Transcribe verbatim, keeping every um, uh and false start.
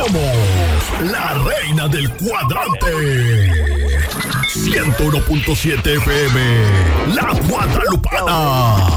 Somos la reina del cuadrante. ciento uno punto siete F M, La Guadalupana.